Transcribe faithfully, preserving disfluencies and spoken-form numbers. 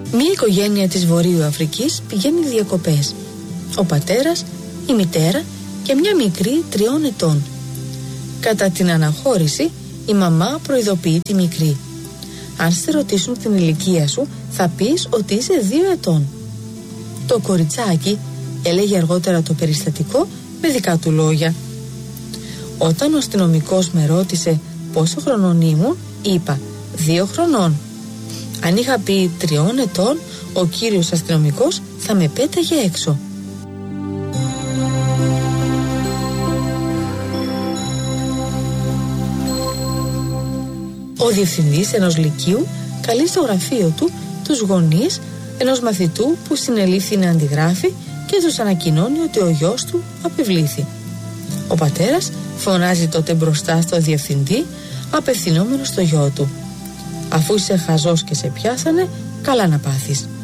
Μία οικογένεια της Βορείου Αφρικής πηγαίνει διακοπές. Ο πατέρας, η μητέρα και μια μικρή τριών ετών. Κατά την αναχώρηση, η μαμά προειδοποιεί τη μικρή. Αν σε ρωτήσουν την ηλικία σου, θα πεις ότι είσαι δύο ετών. Το κοριτσάκι έλεγε αργότερα το περιστατικό με δικά του λόγια. Όταν ο αστυνομικός με ρώτησε πόσο χρονών ήμουν, είπα δύο χρονών. Αν είχα πει τριών ετών, ο κύριος αστυνομικός θα με πέταγε έξω. Ο διευθυντής ενός λυκείου καλεί στο γραφείο του τους γονείς ενός μαθητού που συνελήφθη να αντιγράφει και τους ανακοινώνει ότι ο γιος του απευλήθη. Ο πατέρας φωνάζει τότε μπροστά στο διευθυντή, απευθυνόμενος στο γιο του. Αφού είσαι χαζός και σε πιάσανε, καλά να πάθεις.